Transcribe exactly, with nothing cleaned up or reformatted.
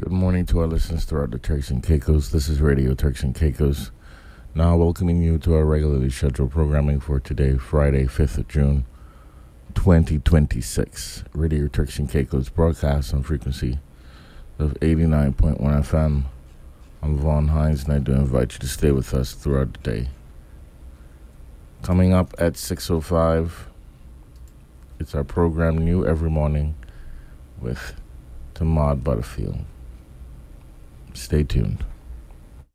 Good morning to our listeners throughout the Turks and Caicos. This is Radio Turks and Caicos. Now welcoming you to our regularly scheduled programming for today, Friday, fifth of June, twenty twenty-six. Radio Turks and Caicos broadcast on frequency of eighty-nine point one F M. I'm Vaughn Hines, and I do invite you to stay with us throughout the day. Coming up at six oh five, it's our program New Every Morning with Tamad Butterfield. Stay tuned.